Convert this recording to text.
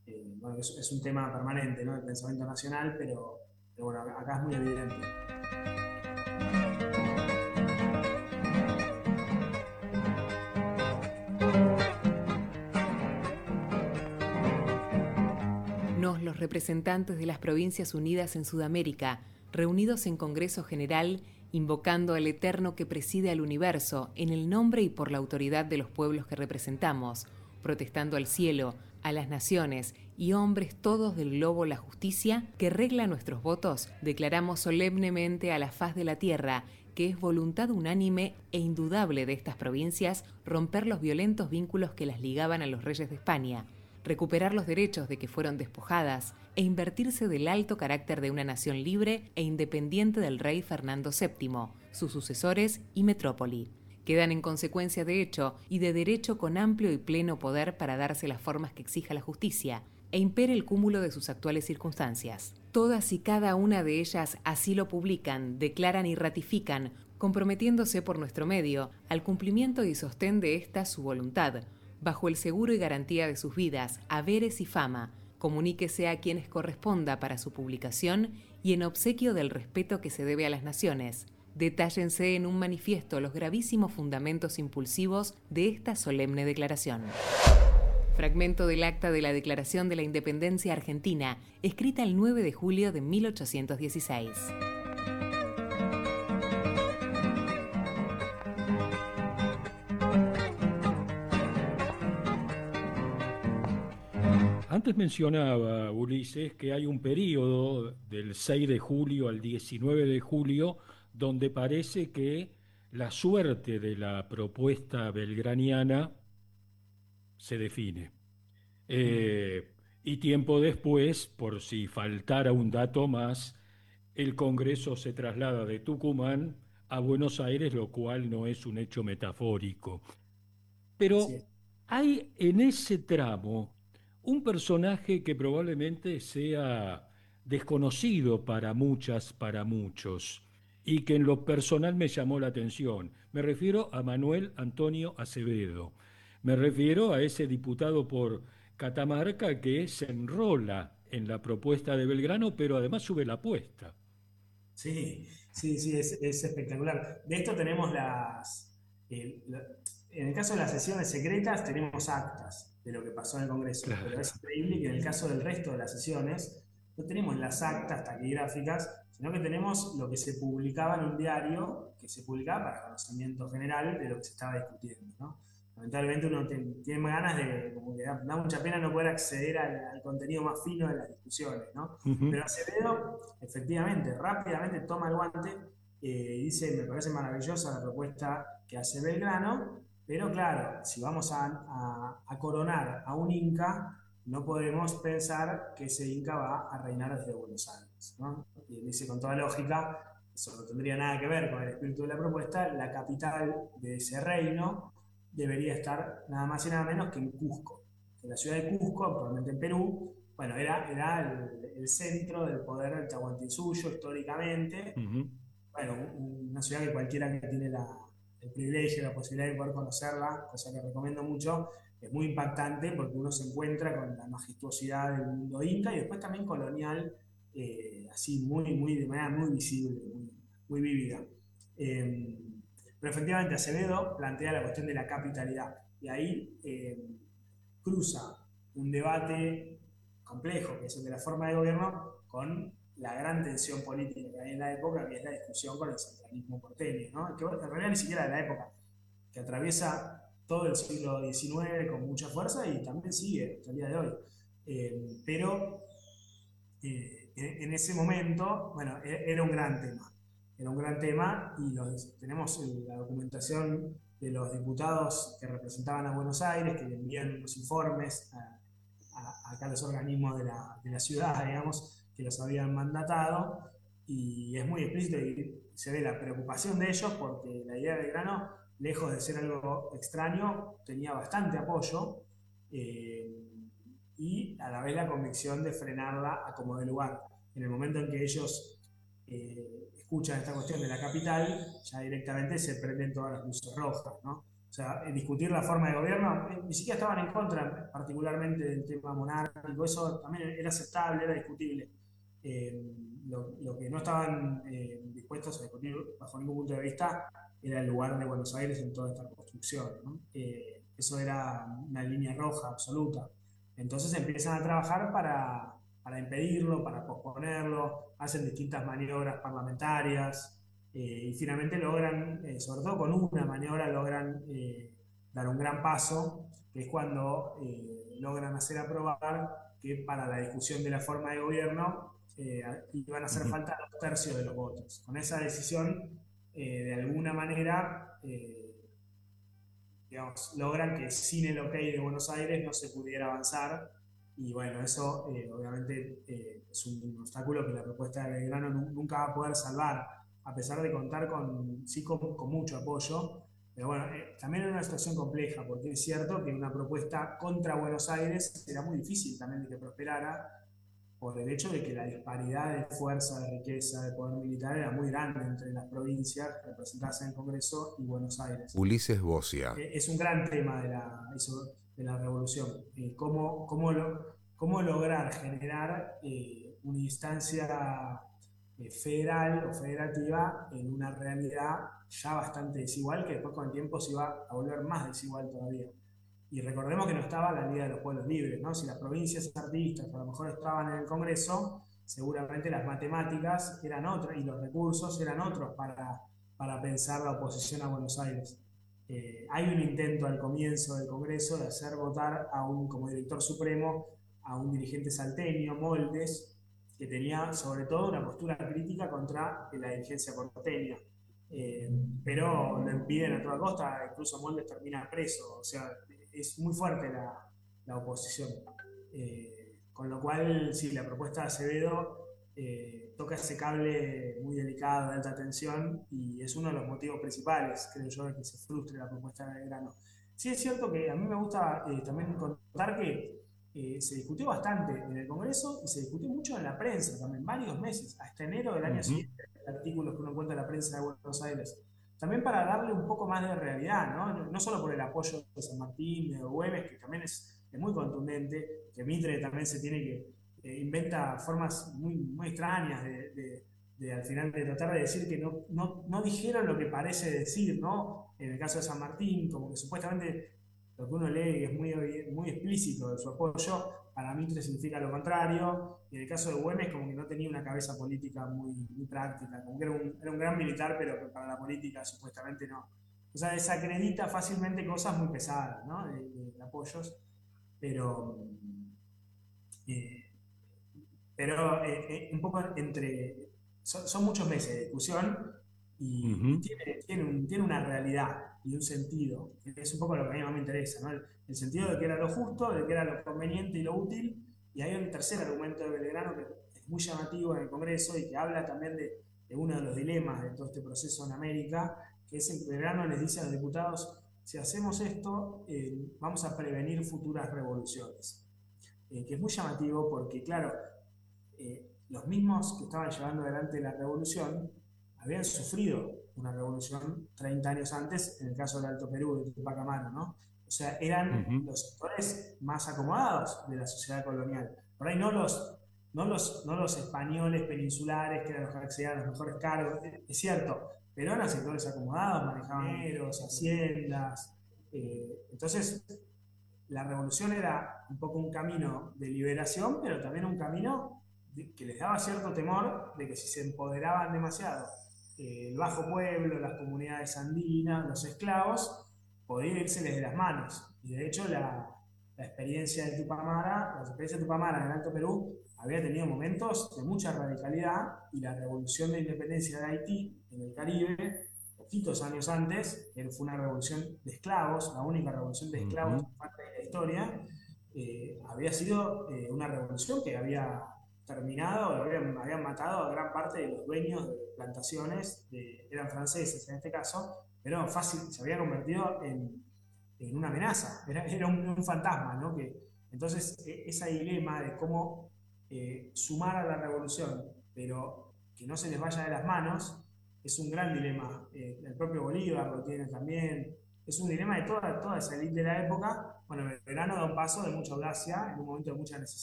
bueno, es un tema permanente, ¿no? El pensamiento nacional, pero bueno, acá es muy evidente. Nos, los representantes de las Provincias Unidas en Sudamérica, reunidos en Congreso General, invocando al Eterno que preside al universo, en el nombre y por la autoridad de los pueblos que representamos, protestando al cielo, a las naciones y hombres todos del globo la justicia, que regla nuestros votos, declaramos solemnemente a la faz de la tierra que es voluntad unánime e indudable de estas provincias romper los violentos vínculos que las ligaban a los reyes de España, recuperar los derechos de que fueron despojadas e invertirse del alto carácter de una nación libre e independiente del rey Fernando VII, sus sucesores y metrópoli. Quedan en consecuencia de hecho y de derecho con amplio y pleno poder para darse las formas que exija la justicia, e impere el cúmulo de sus actuales circunstancias. Todas y cada una de ellas así lo publican, declaran y ratifican, comprometiéndose por nuestro medio al cumplimiento y sostén de esta su voluntad, bajo el seguro y garantía de sus vidas, haberes y fama, comuníquese a quienes corresponda para su publicación y en obsequio del respeto que se debe a las naciones. Detállense en un manifiesto los gravísimos fundamentos impulsivos de esta solemne declaración. Fragmento del acta de la Declaración de la Independencia Argentina, escrita el 9 de julio de 1816. Antes mencionaba, Ulises, que hay un periodo del 6 de julio al 19 de julio donde parece que la suerte de la propuesta belgraniana se define. Y tiempo después, por si faltara un dato más, el Congreso se traslada de Tucumán a Buenos Aires, lo cual no es un hecho metafórico. Así Pero es. hay en ese tramo un personaje que probablemente sea desconocido para muchas, para muchos, y que en lo personal me llamó la atención. Me refiero a Manuel Antonio Acevedo. Me refiero a ese diputado por Catamarca que se enrola en la propuesta de Belgrano, pero además sube la apuesta. Sí, sí, sí, es espectacular. De esto tenemos en el caso de las sesiones secretas tenemos actas de lo que pasó en el Congreso, pero Claro. es increíble que en el caso del resto de las sesiones no tenemos las actas taquigráficas, sino que tenemos lo que se publicaba en un diario, que se publicaba para conocimiento general de lo que se estaba discutiendo, ¿no? Lamentablemente uno tiene más ganas de, como que da mucha pena no poder acceder al contenido más fino de las discusiones, ¿no? Ujú. Pero Acevedo, efectivamente, rápidamente toma el guante y dice, me parece maravillosa la propuesta que hace Belgrano, pero claro, si vamos a coronar a un Inca, no podemos pensar que ese Inca va a reinar desde Buenos Aires, ¿no? Y dice con toda lógica, eso no tendría nada que ver con el espíritu de la propuesta, la capital de ese reino debería estar nada más y nada menos que en Cusco. Que la ciudad de Cusco, actualmente en Perú, bueno, era el centro del poder del Tahuantinsuyo históricamente. Ujú. Bueno, una ciudad que cualquiera que tiene el privilegio, la posibilidad de poder conocerla, cosa que recomiendo mucho, es muy impactante porque uno se encuentra con la majestuosidad del mundo inca y después también colonial, así de manera muy visible, muy vívida. Eh, pero efectivamente Acevedo plantea la cuestión de la capitalidad y ahí cruza un debate complejo, que es el de la forma de gobierno, con la gran tensión política que hay en la época, que es la discusión con el centralismo porteño, ¿no? Que en realidad ni siquiera de la época, que atraviesa todo el siglo XIX con mucha fuerza y también sigue hasta el día de hoy. Pero en ese momento, bueno, era un gran tema. Era un gran tema y tenemos la documentación de los diputados que representaban a Buenos Aires, que le envían los informes acá a los organismos de la ciudad, digamos, que los habían mandatado, y es muy explícito y se ve la preocupación de ellos porque la idea de Belgrano, lejos de ser algo extraño, tenía bastante apoyo y a la vez la convicción de frenarla a como de lugar. En el momento en que ellos escuchan esta cuestión de la capital, ya directamente se prenden todas las luces rojas, ¿no? O sea, discutir la forma de gobierno, ni siquiera estaban en contra particularmente del tema monárquico, eso también era aceptable, era discutible. Lo que no estaban dispuestos a discutir bajo ningún punto de vista era el lugar de Buenos Aires en toda esta construcción, ¿no? Eso era una línea roja absoluta. Entonces empiezan a trabajar para impedirlo, para posponerlo, hacen distintas maniobras parlamentarias, y finalmente logran, sobre todo con una maniobra, logran dar un gran paso, que es cuando logran hacer aprobar que para la discusión de la forma de gobierno iban a hacer falta 2/3 de los votos. Con esa decisión, de alguna manera, digamos, logran que sin el ok de Buenos Aires no se pudiera avanzar. Y bueno, eso obviamente es un obstáculo que la propuesta de Belgrano nunca va a poder salvar, a pesar de contar sí, con mucho apoyo. Pero bueno, también es una situación compleja, porque es cierto que una propuesta contra Buenos Aires era muy difícil también de que prosperara, por el hecho de que la disparidad de fuerza, de riqueza, de poder militar era muy grande entre las provincias representadas en el Congreso y Buenos Aires. Ulises Bocia. Es un gran tema de la revolución. Cómo lograr generar una instancia federal o federativa en una realidad ya bastante desigual, que después con el tiempo se iba a volver más desigual todavía. Y recordemos que no estaba la Liga de los Pueblos Libres, ¿no? Si las provincias artistas a lo mejor estaban en el Congreso, seguramente las matemáticas eran otras y los recursos eran otros para pensar la oposición a Buenos Aires. Hay un intento al comienzo del Congreso de hacer votar como director supremo a un dirigente salteño, Moldes, que tenía sobre todo una postura crítica contra la dirigencia porteña. Pero lo impiden a toda costa, incluso Moldes termina preso, o sea, es muy fuerte la oposición. Con lo cual, sí, la propuesta de Acevedo toca ese cable muy delicado de alta tensión y es uno de los motivos principales, creo yo, de que se frustre la propuesta de Belgrano. Sí es cierto que a mí me gusta también contar que se discutió bastante en el Congreso y se discutió mucho en la prensa también, varios meses, hasta enero del año siguiente, artículos que uno encuentra en la prensa de Buenos Aires. También para darle un poco más de realidad, no solo por el apoyo de San Martín, de Güemes, que también es muy contundente, que Mitre también se tiene que inventa formas muy extrañas de al final de tratar de decir que no dijeron lo que parece decir, ¿no? En el caso de San Martín, como que supuestamente lo que uno lee es muy explícito de su apoyo, para Mitre significa lo contrario, y en el caso de Güemes como que no tenía una cabeza política muy práctica, como que era un gran militar, pero que para la política supuestamente no. O sea, desacredita fácilmente cosas muy pesadas, ¿no? De apoyos, pero... un poco son muchos meses de discusión y tiene una realidad y un sentido, que es un poco lo que a mí más me interesa, ¿no? El sentido de que era lo justo, de que era lo conveniente y lo útil, y hay un tercer argumento de Belgrano que es muy llamativo en el Congreso y que habla también de uno de los dilemas de todo este proceso en América, que es el que Belgrano les dice a los diputados: si hacemos esto, vamos a prevenir futuras revoluciones. Que es muy llamativo porque, claro, los mismos que estaban llevando adelante la revolución habían sufrido una revolución 30 años antes, en el caso del Alto Perú, de Tupac Amaru, ¿no? O sea, eran los sectores más acomodados de la sociedad colonial. Por ahí no los españoles peninsulares, que eran los que accedían a los mejores cargos, es cierto, pero eran sectores acomodados, manejaban dineros, haciendas. Entonces, la revolución era un poco un camino de liberación, pero también un camino que les daba cierto temor de que si se empoderaban demasiado el bajo pueblo, las comunidades andinas, los esclavos, podía irseles de las manos. Y de hecho la experiencia de Tupamara en el Alto Perú había tenido momentos de mucha radicalidad, y la revolución de independencia de Haití en el Caribe, poquitos años antes, que fue una revolución de esclavos, la única revolución de esclavos en parte de la historia, había sido una revolución que había terminado, habían matado a gran parte de los dueños de plantaciones, eran franceses en este caso, pero fácil, se había convertido en una amenaza, era un fantasma, ¿no? Entonces, ese dilema de cómo sumar a la revolución, pero que no se les vaya de las manos, es un gran dilema. El propio Bolívar lo tiene también. es un dilema de toda esa élite de la época. Bueno, Belgrano da un paso de mucha audacia en un momento de mucha necesidad